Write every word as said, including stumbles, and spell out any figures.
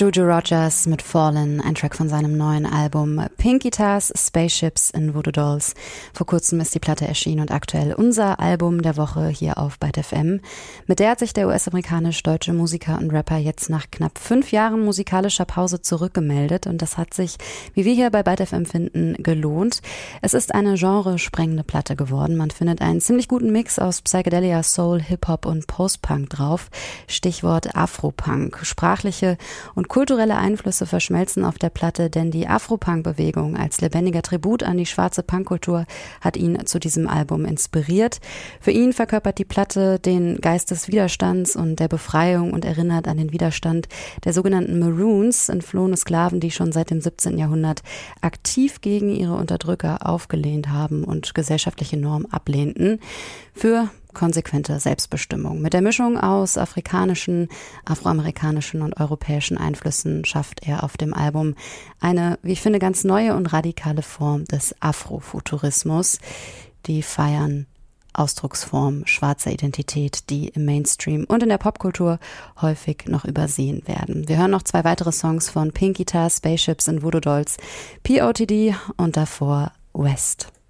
Juju Rogers mit Fallen, ein Track von seinem neuen Album Pink Guitars, Spaceships in Voodoo Dolls. Vor kurzem ist die Platte erschienen und aktuell unser Album der Woche hier auf Byte F M. Mit der hat sich der U S-amerikanisch-deutsche Musiker und Rapper jetzt nach knapp fünf Jahren musikalischer Pause zurückgemeldet und das hat sich, wie wir hier bei Byte F M finden, gelohnt. Es ist eine genresprengende Platte geworden. Man findet einen ziemlich guten Mix aus Psychedelia, Soul, Hip-Hop und Post-Punk drauf. Stichwort Afropunk. Sprachliche und kulturelle Einflüsse verschmelzen auf der Platte, denn die Afro-Punk-Bewegung als lebendiger Tribut an die schwarze Punkkultur hat ihn zu diesem Album inspiriert. Für ihn verkörpert die Platte den Geist des Widerstands und der Befreiung und erinnert an den Widerstand der sogenannten Maroons, entflohene Sklaven, die schon seit dem siebzehnten Jahrhundert aktiv gegen ihre Unterdrücker aufgelehnt haben und gesellschaftliche Normen ablehnten. Für konsequente Selbstbestimmung. Mit der Mischung aus afrikanischen, afroamerikanischen und europäischen Einflüssen schafft er auf dem Album eine, wie ich finde, ganz neue und radikale Form des Afrofuturismus. Die feiern Ausdrucksform schwarzer Identität, die im Mainstream und in der Popkultur häufig noch übersehen werden. Wir hören noch zwei weitere Songs von Pink Guitars, Spaceships in Voodoo Dolls, P O D D und davor West.